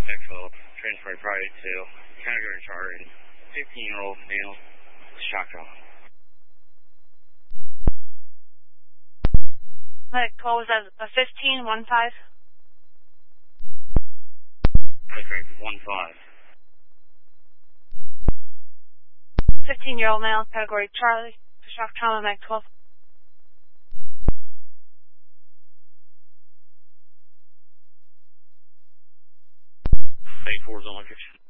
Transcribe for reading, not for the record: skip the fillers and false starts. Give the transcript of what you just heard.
Echo, transfer private to category chart and 15-year-old male, shock trauma. What was that, a 15, 1-5? That's right, 1-5. 15-year-old male, category Charlie, shock trauma, MAC 12. A4 is on location.